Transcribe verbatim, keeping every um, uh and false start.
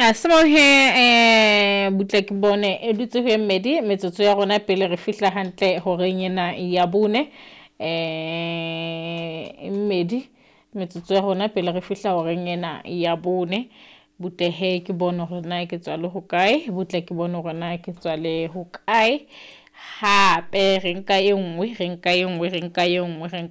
a se mo he eh butle ke bone e dutse ho mmedi metsotso ya rona pele re fihla hantle horeng ena ya bone eh mmedi metsotso ya rona pele re fihla horeng ena ya bone butle he ke bone hore na ke tswa le ho kae butle ke bone hore na ke tswa le ho kae hape re nka e nngwe re nka e nngwe re nka e nngwe re